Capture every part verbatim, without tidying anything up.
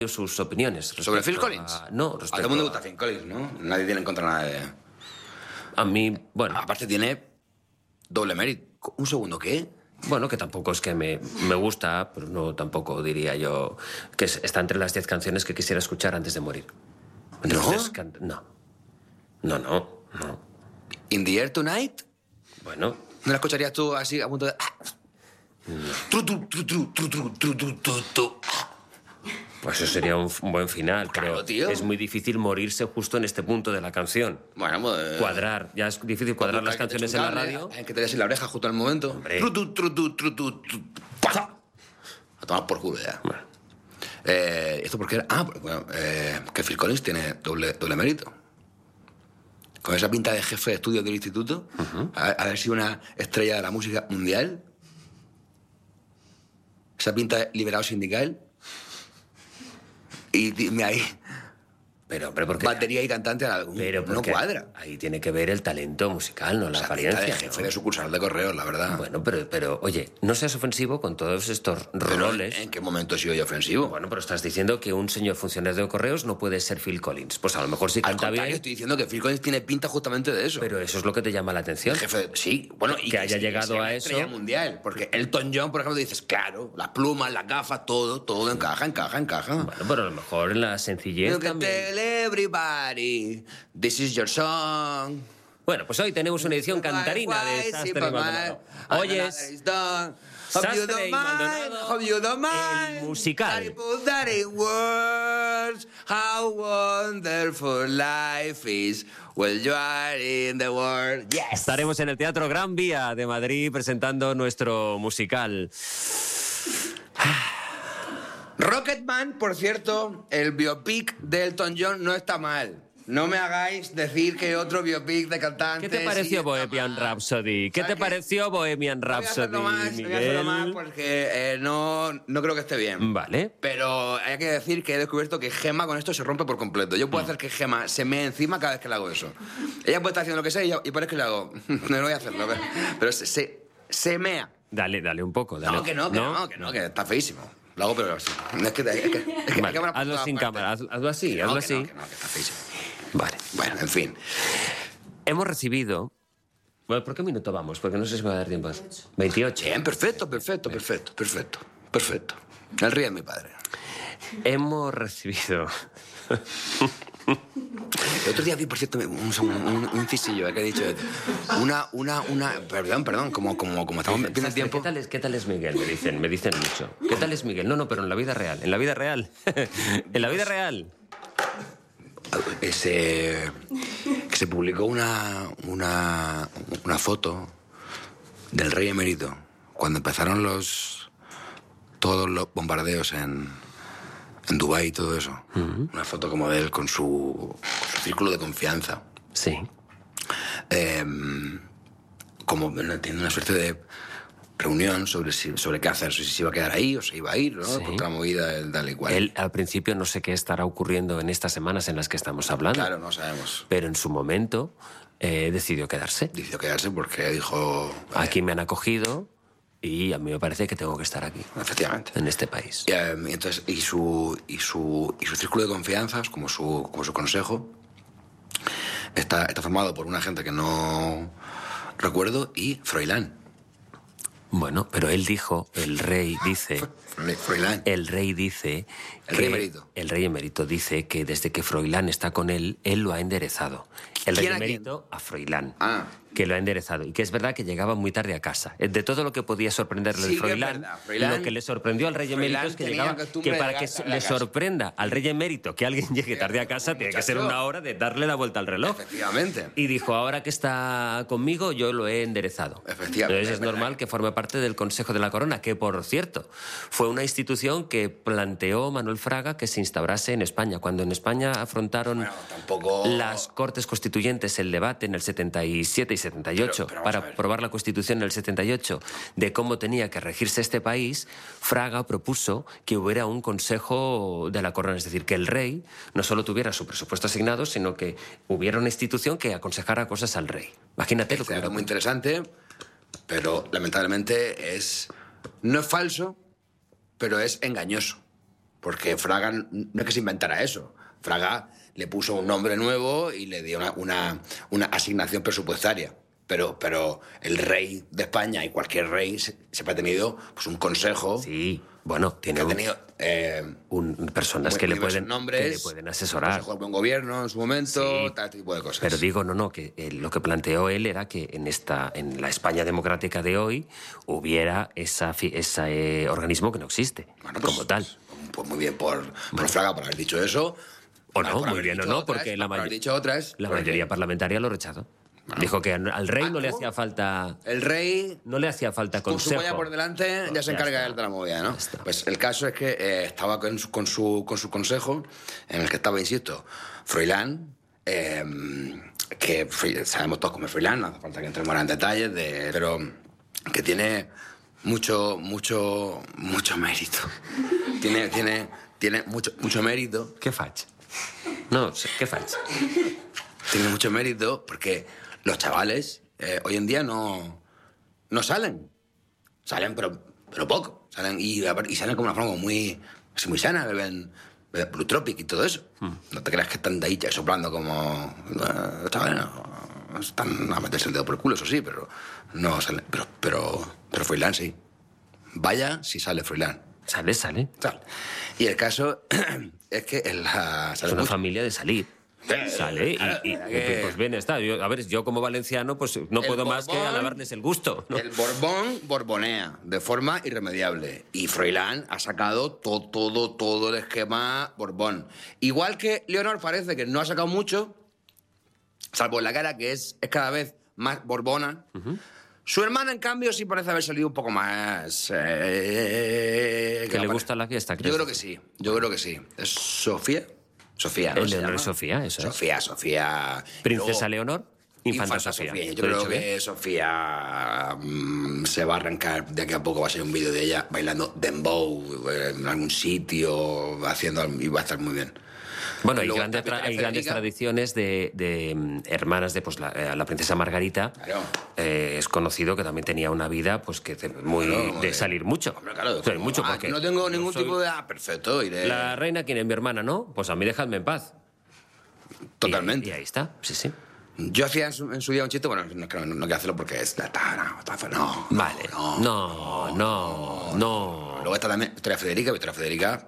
sus opiniones. ¿Sobre Phil Collins? A, no, respecto a todo el mundo le gusta Phil Collins, ¿no? Nadie tiene en contra nada de... A mí, bueno... Aparte tiene doble mérito. ¿Un segundo qué? Bueno, que tampoco es que me, me gusta, pero no tampoco diría yo que está entre las diez canciones que quisiera escuchar antes de morir. Entonces, ¿No? No. No, no, no. ¿In the Air Tonight? Bueno... ¿No la escucharías tú así a punto de...? Tru, tru, tru, tru, tru, tru, tru, tru, tru, tru. Pues eso sería un, un buen final, Claro, pero tío. es muy difícil morirse justo en este punto de la canción. Bueno, pues... Cuadrar, ya es difícil cuadrar las canciones en la radio. Hay que tenerse en la oreja justo al momento. Hombre. Tru, tru, tru, tru, tru, tru, tru. ¡Pah! A tomar por culo ya. Bueno. Eh, ¿Esto por qué era? Ah, pues, bueno, eh, que Phil Collins tiene doble, doble mérito. Con esa pinta de jefe de estudios del instituto, uh-huh. a, haber sido una estrella de la música mundial, esa pinta de liberado sindical, y dime ahí, Pero, hombre, porque... batería y cantante algo, Pero no porque cuadra. Ahí tiene que ver el talento musical, no la Esa apariencia. pinta de jefe ¿no? de sucursal de correos, la verdad. Bueno, pero, pero, oye, no seas ofensivo con todos estos Pero, roles. ¿en qué momento he sido yo ofensivo? Bueno, pero estás diciendo que un señor funcionario de correos no puede ser Phil Collins. Pues a lo mejor sí Al canta contrario, bien, estoy diciendo que Phil Collins tiene pinta justamente de eso. pero eso es lo que te llama la atención. Jefe, sí, bueno, y Que haya sí, llegado sea a una eso. estrella mundial, porque Elton John, por ejemplo, dices, claro, las plumas, las gafas, todo, todo encaja, encaja, encaja. Bueno, pero a lo mejor en la sencillez You can también. tell everybody, this is your song. Bueno, pues hoy tenemos una edición cantarina de Sastre y Maldonado. Hoy es Sastre y Maldonado, Hope you don't mind. el musical. I put that in words. How wonderful life is when you are in the world. Yes. Estaremos en el Teatro Gran Vía de Madrid presentando nuestro musical. Rocketman, por cierto, el biopic de Elton John no está mal. No me hagáis decir que otro biopic de cantantes... ¿Qué te pareció sí Bohemian está mal. Rhapsody? ¿Qué te ¿Sabes qué? pareció Bohemian No voy a Rhapsody, hacerlo más, no voy a hacerlo más Miguel? porque eh, no, no creo que esté bien. Vale. Pero hay que decir que he descubierto que Gemma con esto se rompe por completo. Yo puedo hacer que Gemma se me encima cada vez que le hago eso. Ella puede estar haciendo lo que sea y, yo, y parece que le hago... No voy a hacerlo, pero, pero se, se, se mea. Dale, dale un poco. Dale. No, que no, que no, que no, que está feísimo. Lo hago pero así. No, es que, es que, es que, es que Vale, hay cámara por hazlo todas sin partes. cámara, haz- hazlo así, Que no, hazlo que así. no, que no, que está feísimo. Vale. Bueno, en fin. Hemos recibido... Bueno, ¿por qué minuto vamos? Porque no sé si me va a dar tiempo. veintiocho. Bien, perfecto, perfecto, perfecto, perfecto, perfecto. El río es mi padre. Hemos recibido... El otro día vi, por cierto, un, un, un, un cisillo ¿eh? que he dicho. Una, una, una... Perdón, perdón, como, como, como estamos viendo el Sastre, tiempo... ¿Qué tal, es, ¿Qué tal es Miguel? Me dicen, me dicen mucho. ¿Qué tal es Miguel? No, no, pero en la vida real. En la vida real. En la vida real. Ese, que se publicó una, una, una foto del rey emérito cuando empezaron los todos los bombardeos en, en Dubái y todo eso. Uh-huh. Una foto como de él con su, con su círculo de confianza. Sí. Eh, como tiene una suerte de reunión sobre, si, sobre qué hacer, si se iba a quedar ahí o se iba a ir, ¿no? Sí. Por otra movida, el tal y cual. Él al principio no sé qué estará ocurriendo en estas semanas en las que estamos hablando. Claro, no sabemos. Pero en su momento eh, decidió quedarse. Decidió quedarse porque dijo... Aquí eh, me han acogido y a mí me parece que tengo que estar aquí. Efectivamente. En este país. Y, eh, entonces, y, su, y, su, y su círculo de confianzas, como su, como su consejo, está, está formado por una gente que no recuerdo y Froilán. Bueno, pero él dijo, el rey dice... Froilán. El rey dice... El rey emérito. El rey emérito dice que desde que Froilán está con él, él lo ha enderezado. El rey emérito a Froilán. Ah. Que lo ha enderezado. Y que es verdad que llegaba muy tarde a casa. De todo lo que podía sorprenderle Sí, de Froilán, que Froilán, lo que le sorprendió al rey Froilán emérito es que tenía llegaba... costumbre Que para de que llegar le a casa. sorprenda al rey emérito que alguien llegue tarde a casa, tiene que ser una hora de darle la vuelta al reloj. Efectivamente. Y dijo, ahora que está conmigo, yo lo he enderezado. Efectivamente. Entonces es es verdad. normal que forme parte del Consejo de la Corona, que, por cierto, fue una institución que planteó Manuel Fraga que se instaurase en España. Cuando en España afrontaron Bueno, tampoco... las Cortes Constituyentes el debate en el setenta y siete y setenta y ocho Pero- pero vamos para a ver. aprobar la Constitución en el setenta y ocho de cómo tenía que regirse este país, Fraga propuso que hubiera un Consejo de la Corona, es decir, que el rey no solo tuviera su presupuesto asignado, sino que hubiera una institución que aconsejara cosas al rey. Imagínate lo que Era hubiera. muy interesante, pero lamentablemente es... No es falso, pero es engañoso. porque Fraga no es que se inventara eso. Fraga le puso un nombre nuevo y le dio una, una, una asignación presupuestaria. Pero, pero el rey de España y cualquier rey siempre ha tenido pues, un consejo. Sí, bueno, tiene que un, ha tenido, eh, un, personas que le, pueden, nombres, que le pueden asesorar. Consejo de buen gobierno en su momento, sí, tal tipo de cosas. Pero digo, no, no, que eh, lo que planteó él era que en esta, en la España democrática de hoy hubiera esa, ese eh, organismo que no existe, bueno, pues, como tal. Pues muy bien por, por bueno. Fraga por haber dicho eso. O no, muy bien o no, otras, porque la, may dicho otras, la mayoría parlamentaria lo rechazó. Bueno. Dijo que al rey no le hacía falta... El rey... No le hacía falta consejo. Con su polla por delante ya se encarga él de la movida, ¿no? Pues el caso es que eh, estaba con su, con, su, con su consejo, en el que estaba, insisto, Froilán, eh, que sabemos todos cómo es Froilán, no hace falta que entremos ahora en detalles, de, pero que tiene mucho, mucho, mucho mérito. tiene, tiene, tiene mucho, mucho mérito. ¿Qué facha? No, ¿qué facha? Tiene mucho mérito porque los chavales eh, hoy en día no, no salen. Salen, pero, pero poco. Salen y, y salen como una forma muy, así muy sana, beben, beben Blue Tropic y todo eso. Mm. No te creas que están de ahí ya soplando como... Los chavales no, están a meterse el dedo por el culo, eso sí, pero no salen. Pero, pero, pero Froilán sí. Vaya si sale Froilán. Sale, sale. Sale. Y el caso es que en la... Es una mucho. familia de salir. Sale y, y, y pues bien está. Yo, a ver, yo como valenciano pues no puedo Borbón, más que alabarles el gusto, ¿no? El Borbón borbonea de forma irremediable. Y Froilán ha sacado todo, todo, todo el esquema Borbón. Igual que Leonor parece que no ha sacado mucho, salvo en la cara, que es, es cada vez más borbona. Uh-huh. Su hermana, en cambio, sí parece haber salido un poco más... Eh, que le gusta la fiesta, ¿crees? Yo creo que sí, yo creo que sí. ¿Es Sofía? Sofía, ¿no? Leonor es Sofía, eso Sofía, es. Sofía. Princesa Luego, Leonor, Infanta, Infanta Sofía. Sofía. Yo creo que bien? Sofía mmm, se va a arrancar, de aquí a poco va a ser un vídeo de ella bailando dembow en algún sitio, haciendo, y va a estar muy bien. Bueno, hay grandes, tra hay grandes tradiciones de, de um, hermanas de pues, la, eh, la princesa Margarita. Claro. Eh, es conocido que también tenía una vida pues que muy claro, de salir mucho. Hombre, claro, o sea, mucho ah, porque no tengo ningún tipo de... Ah, perfecto. Iré... La reina, ¿quién es mi hermana, no? Pues a mí dejadme en paz. Totalmente. Y, y ahí está, sí, sí. Yo hacía en su, en su día un chiste, bueno, no, no, no quiero hacerlo porque es... No, no, vale. No, no, no. no. Luego está también Victoria Federica, Victoria Federica...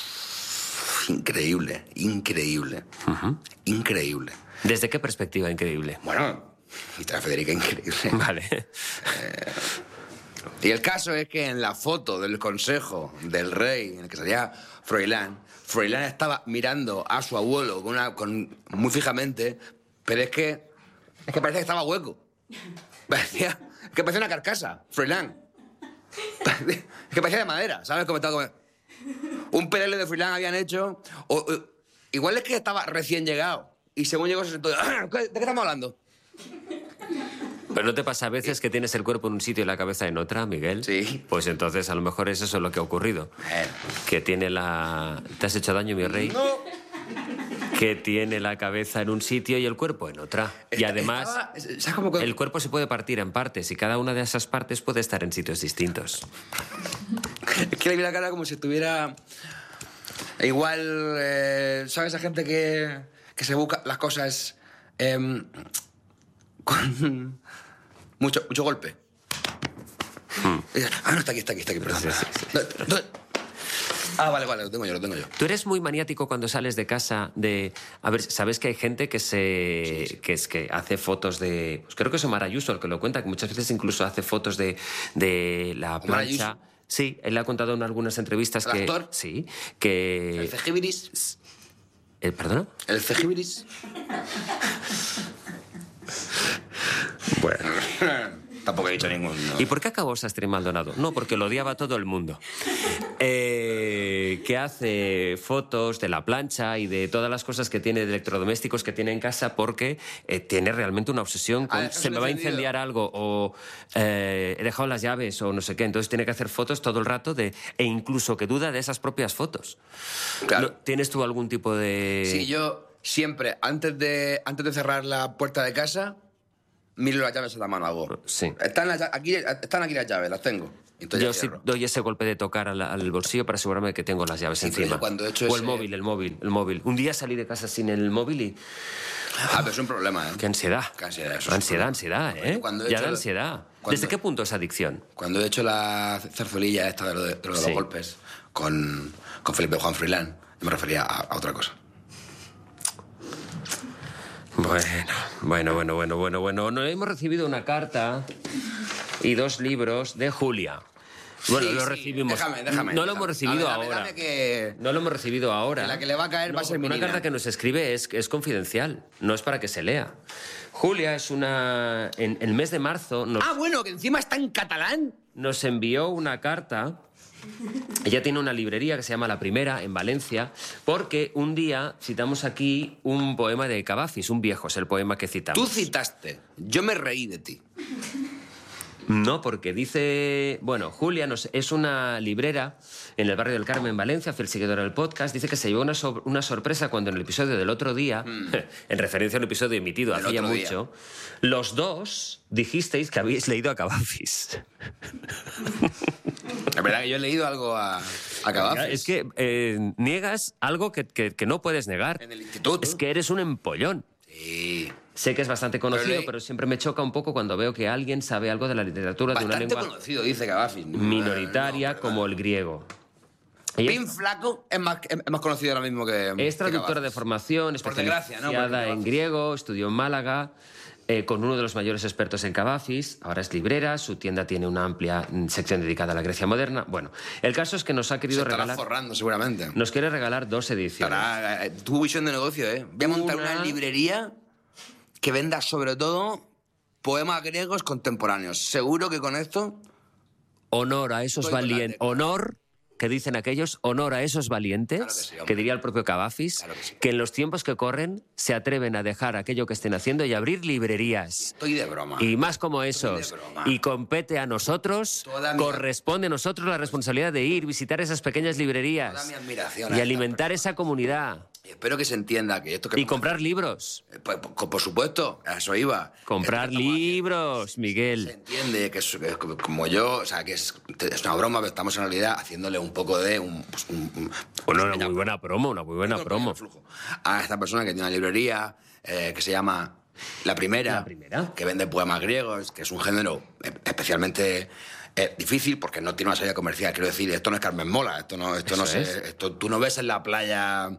Increíble, increíble, uh-huh. increíble. ¿Desde qué perspectiva increíble? Bueno, Victoria Federica increíble. Vale. Eh, y el caso es que en la foto del consejo del rey, en el que salía Froilán, Froilán estaba mirando a su abuelo con una, con, muy fijamente, pero es que, es que parecía que estaba hueco. Parecía, es que parecía una carcasa, Froilán. Es que parecía de madera, ¿sabes cómo estaba como... Un pelele de Froilán habían hecho... O, o, igual es que estaba recién llegado. Y según llegó se sentó... ¿De qué estamos hablando? ¿Pero no te pasa a veces que tienes el cuerpo en un sitio y la cabeza en otra, Miguel? Sí. Pues entonces a lo mejor es eso lo que ha ocurrido. Eh. Que tiene la... ¿Te has hecho daño, mi rey? No. Que tiene la cabeza en un sitio y el cuerpo en otra. Y además, Estaba... que... el cuerpo se puede partir en partes y cada una de esas partes puede estar en sitios distintos. Es que le vi la cara como si estuviera... Igual, eh, ¿sabes? Esa gente que, que se busca las cosas eh, con mucho, mucho golpe. Hmm. Ah, no, está aquí, está aquí, está aquí, perdón. Sí, sí, sí. ¿Dónde, dónde? Ah, vale, vale, lo tengo yo, lo tengo yo. Tú eres muy maniático cuando sales de casa de... A ver, ¿sabes que hay gente que se... Sí, sí. que es que hace fotos de... Pues creo que es Omar Ayuso el que lo cuenta, que muchas veces incluso hace fotos de, de la plancha... Sí, él le ha contado en algunas entrevistas ¿El que... actor? Sí, que... ¿El cejibiris? ¿El, ¿Perdona? ¿El cejibiris? Bueno... Tampoco he dicho ninguno. ¿Y por qué acabó Sastre Maldonado? No, porque lo odiaba todo el mundo. Eh, que hace fotos de la plancha y de todas las cosas que tiene, de electrodomésticos que tiene en casa, porque eh, tiene realmente una obsesión con ah, se me va a incendiar algo o eh, he dejado las llaves o no sé qué. Entonces tiene que hacer fotos todo el rato de, e incluso que duda de esas propias fotos. Claro. ¿No, ¿Tienes tú algún tipo de...? Sí, yo siempre, antes de, antes de cerrar la puerta de casa... Miro las llaves en la mano, hago. Sí. Están, las, aquí, están aquí las llaves, las tengo. Entonces Yo sí doy ese golpe de tocar al, al bolsillo para asegurarme de que tengo las llaves Sí, encima. cuando he hecho o ese... el móvil, el móvil, el móvil. Un día salí de casa sin el móvil y... Ah, pero es un problema, ¿eh? ¡Qué ansiedad! Qué ansiedad, eso es ansiedad, un ansiedad, ¿eh? Cuando he ya hecho da lo- ansiedad. cuando- ¿Desde qué punto es adicción? Cuando he hecho la zarzuelilla esta de lo de, de, lo de Sí. los golpes con, con Felipe Juan Frilán, yo me refería a, a otra cosa. Bueno, bueno, bueno, bueno, bueno, bueno. No, hemos recibido una carta y dos libros de Julia. Bueno, Sí, lo sí, recibimos. Déjame, déjame. No lo déjame. hemos recibido Dame, dame, ahora. dame que... No lo hemos recibido ahora. Que la que le va a caer va a ser porque mi una niña. carta que nos escribe es, es confidencial, no es para que se lea. Julia es una... En el mes de marzo nos, Ah, bueno, que encima está en catalán. nos envió una carta. Ella tiene una librería que se llama La Primera, en Valencia, porque un día citamos aquí un poema de Cavafis, un viejo, es el poema que citamos. Tú citaste. Yo me reí de ti. No, porque dice... Bueno, Julia nos, es una librera en el barrio del Carmen, en Valencia, fiel seguidora del podcast. Dice que se llevó una, so- una sorpresa cuando en el episodio del otro día, en referencia a un episodio emitido Del hace ya otro día. mucho, los dos dijisteis que habíais leído a Cavafis. Es verdad que yo he leído algo a, a Cavafis. Es que eh, niegas algo que, que- que no puedes negar. En el instituto. Es que eres un empollón. Sí. Sé que es bastante conocido, Pero pero, le- siempre me choca un poco cuando veo que alguien sabe algo de la literatura de una Bastante lengua conocido, dice Cavafis. minoritaria No, pero- como el griego. Ella Pin Flaco es más, es más conocido ahora mismo que... es que traductora de Cavafis. formación, Por desgracia, ¿no? especializada Porque en Cavafis. griego, estudió en Málaga, eh, con uno de los mayores expertos en Cavafis, ahora es librera, su tienda tiene una amplia mm, sección dedicada a la Grecia moderna. Bueno, el caso es que nos ha Se querido estará regalar... forrando seguramente. Nos quiere regalar dos ediciones. Ahora, eh, tu visión de negocio, ¿eh? Voy a montar una... Una- librería que venda sobre todo poemas griegos contemporáneos. Seguro que con esto... Honor a esos Doy con la valientes. tecla. Honor, que dicen aquellos, honor a esos valientes, Claro que sí, hombre. que diría el propio Cavafis, Claro que sí. que en los tiempos que corren se atreven a dejar aquello que estén haciendo y abrir librerías. Estoy de broma. Y más como esos. broma. Y compete a nosotros, Toda mi- corresponde a nosotros la responsabilidad de ir, visitar esas pequeñas librerías. Toda mi admiración a Y esta alimentar esa comunidad. Y espero que se entienda que esto que... Y comprar libros. Eh, Pues, por, por supuesto, a eso iba. Comprar Esto que estamos libros, Se Miguel. entiende que es, que es como yo, o sea, que es, es una broma, pero estamos en realidad haciéndole un poco de un... Pues, un- un- Bueno, una pequeña- muy buena promo, una muy buena un promo. pequeño flujo a esta persona que tiene una librería eh, que se llama La Primera, La Primera. que vende poemas griegos, que es un género eh, especialmente eh, difícil porque no tiene una salida comercial. Quiero decir, esto no es Carmen Mola, esto no, esto no Eso se- es. esto tú no ves en la playa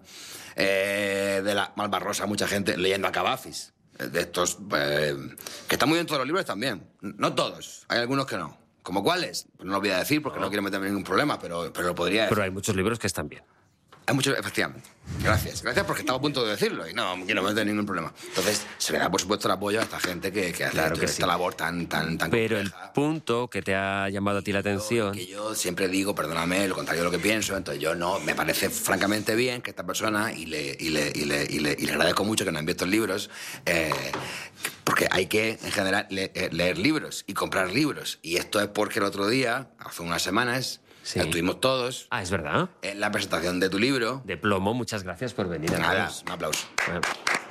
eh, de la Malvarrosa mucha gente leyendo a Cavafis. eh, De estos eh, que están muy bien todos los libros también. No todos, hay algunos que no. ¿Como cuáles? Pues no lo voy a decir porque no, quiero meterme en ningún problema, pero, pero lo podría decir. Pero hay muchos libros que están bien. Hay muchos, efectivamente. Gracias. Gracias porque estaba a punto de decirlo y no quiero meter ningún problema. Entonces, se le da, por supuesto, el apoyo a esta gente que, que hace Claro que esta sí. labor tan, tan, tan Pero el compleja. punto que te ha llamado a ti la atención... Que yo siempre digo, perdóname, lo contrario de lo que pienso, entonces yo no, me parece francamente bien que esta persona, y le, y le, y le, y le, y le agradezco mucho que nos envíe estos libros, eh, porque hay que, en general, le- eh, leer libros y comprar libros. Y esto es porque el otro día, hace unas semanas, Sí. estuvimos todos Ah, es verdad. en la presentación de tu libro. De plomo, muchas gracias por venir. Nada, Andrés. un aplauso. Bueno.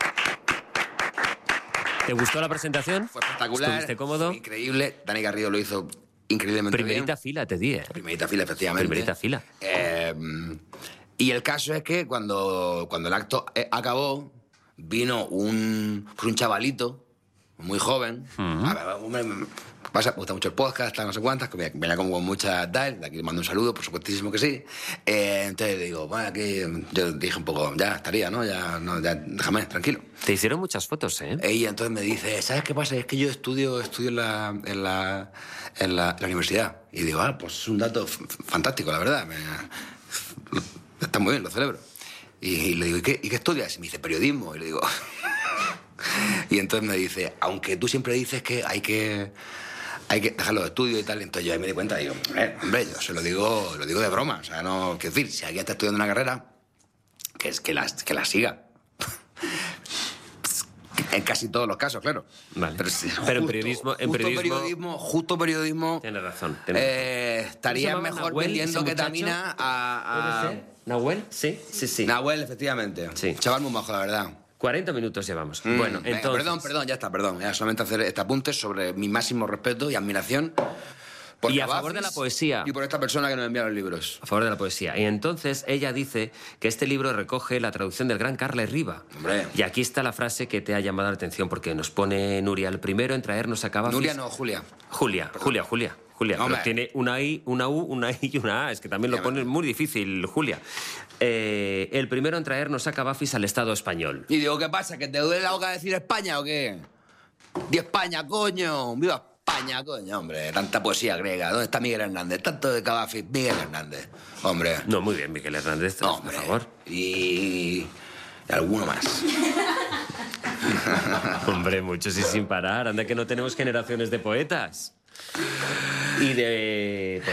¿Te gustó la presentación? Fue espectacular. ¿Estuviste cómodo? Fue increíble. Dani Garrido lo hizo increíblemente Primerita bien. fila, te di, ¿eh? Primerita fila, efectivamente. Primerita fila. Eh, y el caso es que cuando, cuando el acto eh, acabó, vino un, pues un chavalito, muy joven. A ver, hombre, me pasa, me gusta mucho el podcast, tal, no sé cuántas, que me- venía como con mucha tal. De aquí le mando un saludo, por supuestísimo que sí. Eh, entonces le digo, bueno, aquí yo dije un poco, ya estaría, ¿no? Ya, no, ya déjame, tranquilo. Te hicieron muchas fotos, ¿eh? Ella entonces me dice, ¿sabes qué pasa? Es que yo estudio, estudio en, la, en, la, en, la, en la universidad. Y digo, ah, pues es un dato f- fantástico, la verdad. Me- está muy bien, lo celebro. Y, y le digo, ¿y qué, ¿y qué estudias? Y me dice, periodismo. Y le digo... y entonces me dice, aunque tú siempre dices que hay que... Hay que dejar los estudios y tal. Entonces yo ahí me di cuenta y digo, "Eh, hombre, yo se lo digo, lo digo de broma. O sea, no... Quiero decir, si alguien está estudiando una carrera, que, es, que, la, que la siga. En casi todos los casos, claro. Vale. Pero, sí, Pero en justo- periodismo- en justo periodismo- periodismo, justo periodismo. Tienes razón. tienes Eh, ¿Cómo se estaría llamaba? mejor ¿Nahuel, vendiendo ese muchacho? ketamina a. a... ¿Puede ser? ¿Nahuel? Sí, sí, sí. Nahuel, efectivamente. Sí. Chaval muy majo, la verdad. cuarenta minutos llevamos. Mm, bueno, venga, entonces... Perdón, perdón, ya está, perdón. Ya solamente hacer este apunte sobre mi máximo respeto y admiración Por y a Cavafis favor de la poesía. Y por esta persona que nos envía los libros. A favor de la poesía. Y entonces ella dice que este libro recoge la traducción del gran Carles Riba. Hombre. Y aquí está la frase que te ha llamado la atención, porque nos pone Nuria, el primero en traernos a Cavafis... Nuria no, Julia. Julia, Perdón. Julia, Julia. Julia, Hombre. pero tiene una I, una U, una I y una A. Es que también lo pone muy difícil, Julia. Eh, el primero en traernos a Cavafis al Estado español. Y digo, ¿qué pasa? ¿Que te duele la boca decir España o qué? ¡Di España, coño! ¡Viva España, coño! Hombre, tanta poesía griega. ¿Dónde está Miguel Hernández? Tanto de Cavafis, Miguel Hernández. Hombre. No, muy bien, Miguel Hernández, Hombre. por favor. Y... y alguno más. Hombre, muchos y sin parar. Anda que no tenemos generaciones de poetas. Y de...